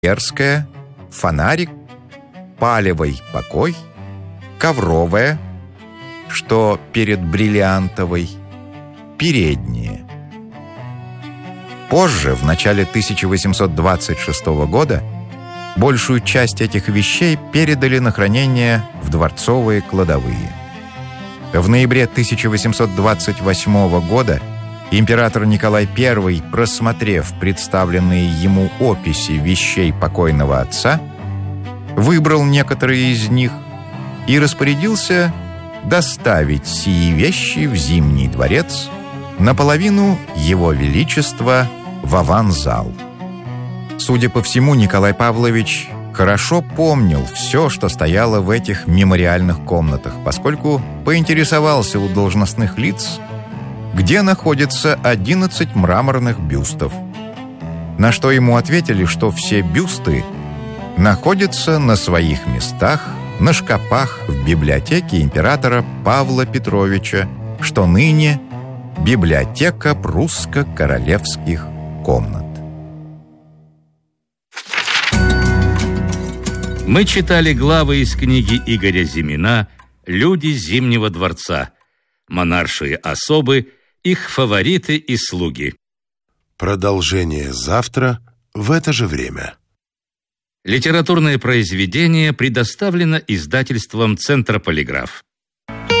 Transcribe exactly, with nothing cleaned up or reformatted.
Эрская, фонарик, палевый покой, ковровая, что перед бриллиантовой, передние. Позже, в начале тысяча восемьсот двадцать шестого года, большую часть этих вещей передали на хранение в дворцовые кладовые. В ноябре тысяча восемьсот двадцать восьмого года император Николай Первый, просмотрев представленные ему описи вещей покойного отца, выбрал некоторые из них и распорядился доставить сии вещи в Зимний дворец, наполовину Его Величества в аванзал. Судя по всему, Николай Павлович хорошо помнил все, что стояло в этих мемориальных комнатах, поскольку поинтересовался у должностных лиц, где находятся одиннадцать мраморных бюстов, на что ему ответили, что все бюсты находятся на своих местах на шкафах в библиотеке императора Павла Петровича, что ныне библиотека прусско-королевских комнат. Мы читали главы из книги Игоря Зимина «Люди Зимнего дворца», монаршие особы, их фавориты и слуги. Продолжение завтра в это же время. Литературное произведение предоставлено издательством «Центр Полиграф».